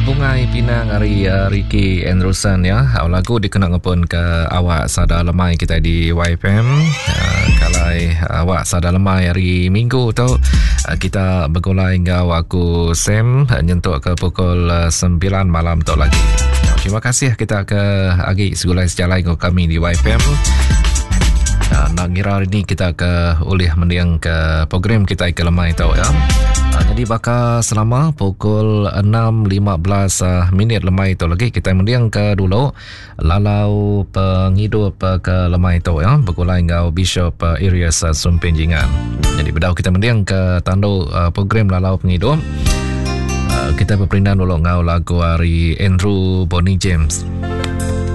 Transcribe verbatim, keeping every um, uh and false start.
Bungai Pinang hari uh, Ricky Andrewson ya. Uh, lagu dikenal pun ke awak sada lemai kita di Y F M. Uh, kalau uh, awak sada lemai hari Minggu tu uh, kita bergulai dengan aku Sam uh, nyentuk ke pukul uh, sembilan malam tu lagi. Uh, terima kasih kita ke agi segulai sejalan dengan kami di Y F M. Uh, nak kira hari ni kita ke oleh mendiang ke program kita ke lemai tau ya. Uh, jadi bakal selama pukul enam lima belas uh, minit lemai tu lagi kita mendiang ke dulu lalau penghidup uh, ke lemai tu ya. Bergulai dengan Bishop uh, Arias uh, Sumpenjingan. Jadi bedau kita mendiang ke tandu uh, program lalau penghidup. Uh, kita berperindah dulu ngau lagu hari Andrew Bonnie James.